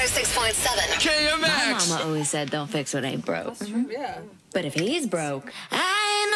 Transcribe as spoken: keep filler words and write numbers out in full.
six point seven. K M My X. mama always said don't fix what ain't broke. Yeah. But if he's broke, I